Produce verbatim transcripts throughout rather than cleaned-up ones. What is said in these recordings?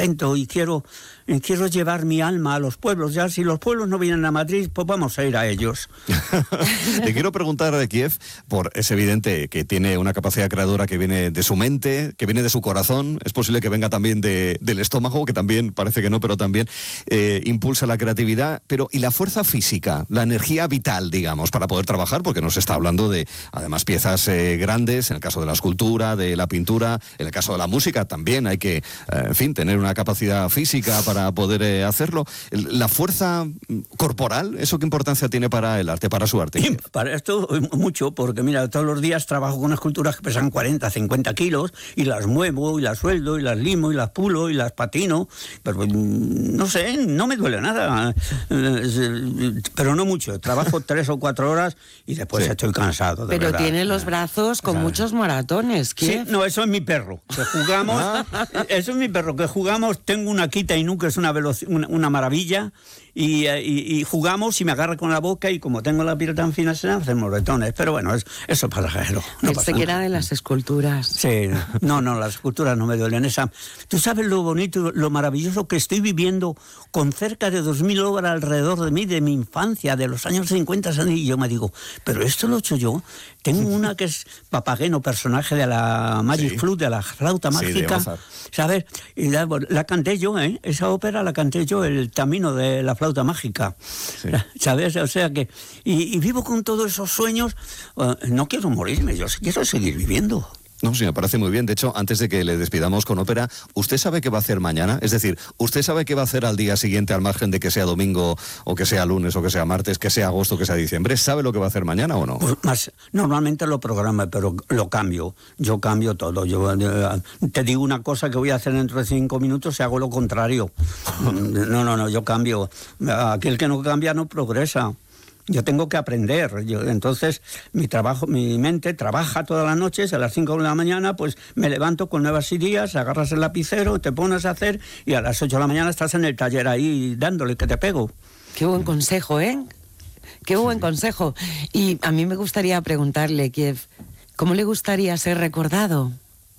contento y quiero, y quiero llevar mi alma a los pueblos. Ya si los pueblos no vienen a Madrid, pues vamos a ir a ellos. Te quiero preguntar de Kiev, por es evidente que tiene una capacidad creadora que viene de su mente, que viene de su corazón, es posible que venga también de, del estómago, que también parece que no, pero también eh, impulsa la creatividad, pero ¿y la fuerza física, la energía vital, digamos, para poder trabajar? Porque nos está hablando de, además, piezas eh, grandes, en el caso de la escultura, de la pintura, en el caso de la música también hay que, eh, en fin, tener una capacidad física para poder eh, hacerlo. La fuerza corporal, ¿eso qué importancia tiene para el arte, para su arte? Y para esto mucho, porque mira, todos los días trabajo con esculturas que pesan cuarenta, cincuenta kilos y las muevo y las sueldo y las limo y las pulo y las patino, pero no sé, no me duele nada, pero no mucho, trabajo tres o cuatro horas y después sí. estoy cansado. De pero verdad. Tiene los brazos con ¿sabes? Muchos moratones. ¿Qué? Sí, no, eso es mi perro, que jugamos, eso es mi perro, que jugamos, tengo una Akita Inu que es una, veloci- una, una maravilla. Y, y, y jugamos y me agarra con la boca y como tengo la piel tan fina se me hacen moretones, pero bueno, es, eso es pasajero. No Pensé que era de las esculturas. Sí, no, no, las esculturas no me duelen. Esa, tú sabes lo bonito, lo maravilloso que estoy viviendo con cerca de dos mil obras alrededor de mí, de mi infancia, de los años cincuenta, y yo me digo, pero esto lo he hecho yo. Tengo una que es Papageno, personaje de la Magic sí. Flute, de la flauta mágica, sí, ¿sabes? Y la, la canté yo, ¿eh? Esa ópera la canté yo, el Tamino de la flauta mágica, sí. ¿sabes? O sea que, y, y vivo con todos esos sueños, uh, no quiero morirme, yo quiero seguir viviendo. No, sí, me parece muy bien. De hecho, antes de que le despidamos con ópera, ¿usted sabe qué va a hacer mañana? Es decir, ¿usted sabe qué va a hacer al día siguiente, al margen de que sea domingo, o que sea lunes, o que sea martes, que sea agosto, que sea diciembre? ¿Sabe lo que va a hacer mañana o no? Pues más, normalmente lo programa, pero lo cambio. Yo cambio todo. Yo eh, te digo una cosa que voy a hacer dentro de cinco minutos y hago lo contrario. No, no, no, yo cambio. Aquel que no cambia no progresa. Yo tengo que aprender, yo, entonces mi trabajo, mi mente trabaja todas las noches, a las cinco de la mañana pues me levanto con nuevas ideas, agarras el lapicero, te pones a hacer y a las ocho de la mañana estás en el taller ahí dándole que te pego. Qué buen consejo, ¿eh? Qué buen sí. consejo. Y a mí me gustaría preguntarle, Kiev, ¿cómo le gustaría ser recordado?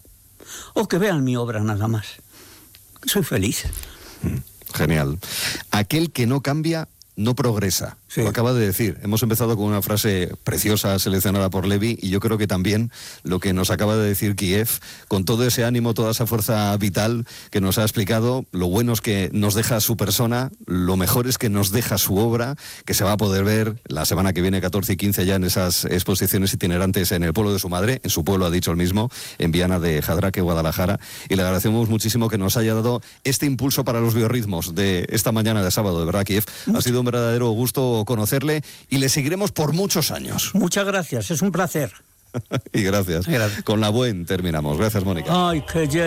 O que vean mi obra nada más. Soy feliz. Genial. Aquel que no cambia no progresa. Sí. Lo acaba de decir. Hemos empezado con una frase preciosa seleccionada por Levi y yo creo que también lo que nos acaba de decir Kiev, con todo ese ánimo, toda esa fuerza vital que nos ha explicado, lo bueno es que nos deja su persona, lo mejor es que nos deja su obra, que se va a poder ver la semana que viene, catorce y quince, ya en esas exposiciones itinerantes en el pueblo de su madre, en su pueblo, ha dicho el mismo, en Viana de Jadraque, Guadalajara, y le agradecemos muchísimo que nos haya dado este impulso para los biorritmos de esta mañana de sábado, de verdad, Kiev. Ha sido un verdadero gusto conocerle y le seguiremos por muchos años. Muchas gracias, es un placer. Y gracias. gracias. Con la buen terminamos. Gracias, Mónica. Ay, que